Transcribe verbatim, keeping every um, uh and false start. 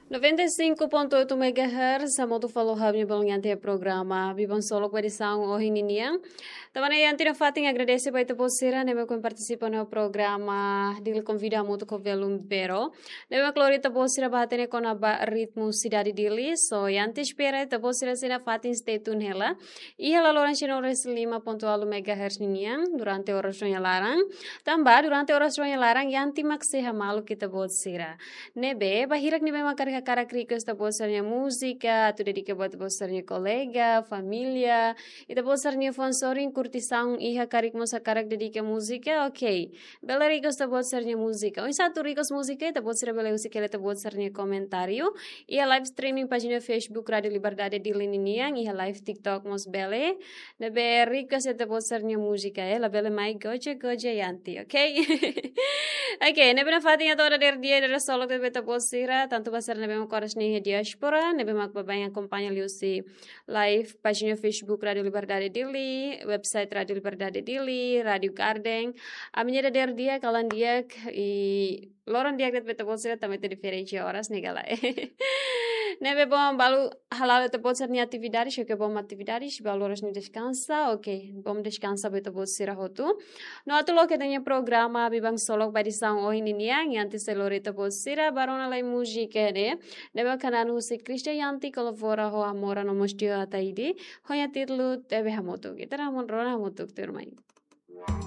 noventa e cinco ponto oito MHz, a moto falou rápido pelo ante programa Vivam Solo com edição hoje ninguém. Também ante não fatem agradecer para a vocês, né, que participam no programa, dele convida a moto com velum pero. Né, que lorita vocês batem com a ritmo cidade dele, so ante espera a vocês se na fatem stay tune ela. E ela lorange no lima ponto oito MHz ninguém durante a oração e larang. Também durante a oração e larang ante maxi hamalo kita vocês. Nebe, bahirak nebe makar cara krikos da bolsarnya música, tu dedica buat bolsarnya colega, família, e da bolsarnya sponsoring curtição iha karik mosa karak dedica música, ok. Bela ricos da bolsarnya música. Um satu ricos música, da bolsarnya bela música, da bolsarnya comentário, e a live streaming página Facebook Radio Liberdade di Lininiang, e a live TikTok mos bele, nebe ricos da bolsarnya música, eh, la bele mai goja goja yanti, ok? Ok, nebe na fatinha toda der dia der solo que beta bolsira, tanto basar nebe mo coras ni diaspora, nebe mak babay acompanha ali o si live página Facebook Radio Liberdade Dili, website Radio Liberdade Dili, Radio Garden. A minha der dia kalan dia e loran dia que beta bolsira também tem diferente horas negala. Nebe bom balu halal te bolsir ni atividades, que bom atividades, balu horas ni descansa, ok, bom descansa beta bolsira hotu. No atulo que tenha programa bibang solo badição hoje ninguém, antes se lorita bolsira, barona lai música né? Nebe kananu se Cristian yanti colabora ho amora no mostio ataidi, hoya titlu tebe hamotu, kita ramon rona hamotu termai.